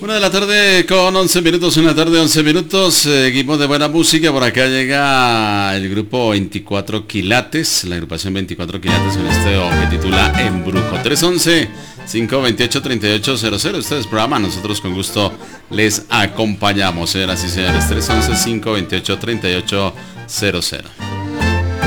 Una de la tarde con 11 minutos, una tarde 11 minutos, equipo de buena música. Por acá llega el grupo 24 Quilates, la agrupación 24 Quilates con este que titula Embrujo. 311-528-3800. Ustedes programa, nosotros con gusto les acompañamos, señoras y señores. 311-528-3800.